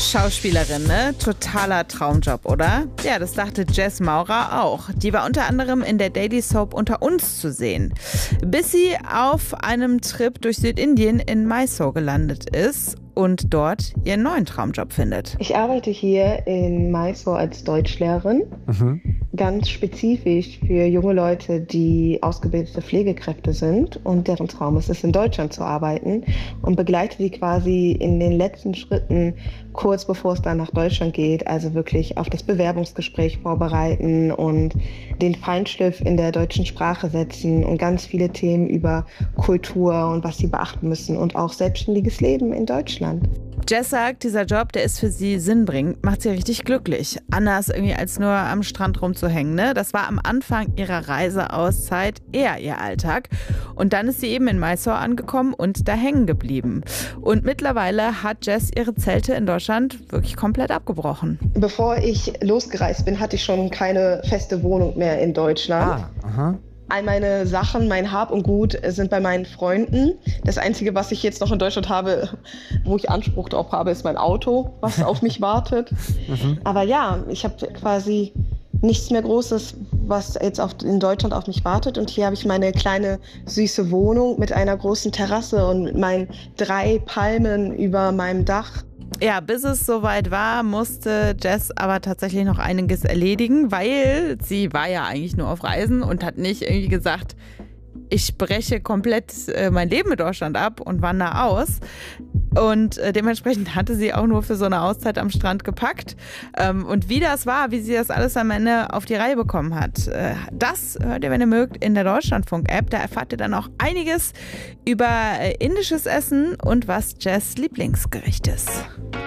Schauspielerin, ne? Totaler Traumjob, oder? Ja, das dachte Jess Maurer auch. Die war unter anderem in der Daily Soap Unter uns zu sehen. Bis sie auf einem Trip durch Südindien in Mysore gelandet ist und dort ihren neuen Traumjob findet. Ich arbeite hier in Mysore als Deutschlehrerin. Ganz spezifisch für junge Leute, die ausgebildete Pflegekräfte sind und deren Traum ist es, in Deutschland zu arbeiten, und begleite die quasi in den letzten Schritten, kurz bevor es dann nach Deutschland geht, also wirklich auf das Bewerbungsgespräch vorbereiten und den Feinschliff in der deutschen Sprache setzen und ganz viele Themen über Kultur und was sie beachten müssen und auch selbstständiges Leben in Deutschland. Jess sagt, dieser Job, der ist für sie sinnbringend, macht sie richtig glücklich. Anders irgendwie als nur am Strand rumzuhängen, ne? Das war am Anfang ihrer Reiseauszeit eher ihr Alltag. Und dann ist sie eben in Mysore angekommen und da hängen geblieben. Und mittlerweile hat Jess ihre Zelte in Deutschland wirklich komplett abgebrochen. Bevor ich losgereist bin, hatte ich schon keine feste Wohnung mehr in Deutschland. All meine Sachen, mein Hab und Gut sind bei meinen Freunden. Das Einzige, was ich jetzt noch in Deutschland habe, wo ich Anspruch drauf habe, ist mein Auto, was auf mich wartet. Aber ja, ich habe quasi nichts mehr Großes, was jetzt in Deutschland auf mich wartet. Und hier habe ich meine kleine, süße Wohnung mit einer großen Terrasse und mit meinen 3 Palmen über meinem Dach. Ja, bis es soweit war, musste Jess aber tatsächlich noch einiges erledigen, weil sie war ja eigentlich nur auf Reisen und hat nicht irgendwie gesagt, ich breche komplett mein Leben mit Deutschland ab und wandere aus. Und dementsprechend hatte sie auch nur für so eine Auszeit am Strand gepackt. Und wie das war, wie sie das alles am Ende auf die Reihe bekommen hat, das hört ihr, wenn ihr mögt, in der Deutschlandfunk-App. Da erfahrt ihr dann auch einiges über indisches Essen und was Jess' Lieblingsgericht ist.